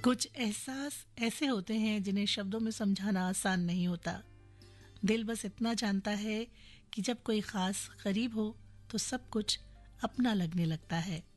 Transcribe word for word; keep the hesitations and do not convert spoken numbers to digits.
कुछ एहसास ऐसे होते हैं जिन्हें शब्दों में समझाना आसान नहीं होता। दिल बस इतना जानता है कि जब कोई खास करीब हो तो सब कुछ अपना लगने लगता है।